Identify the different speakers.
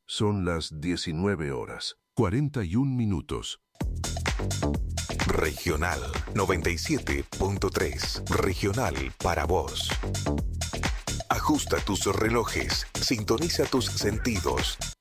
Speaker 1: Son las 19:41.
Speaker 2: Regional 97.3. Regional para vos. Ajusta tus relojes, sintoniza tus sentidos,